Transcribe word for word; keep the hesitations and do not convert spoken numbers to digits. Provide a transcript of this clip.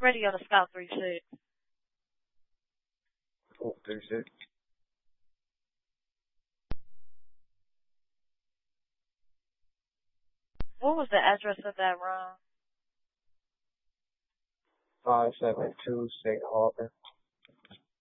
Radio to Scout three six. Oh, three six. What was the address of that room? Five seven two Saint Harbor.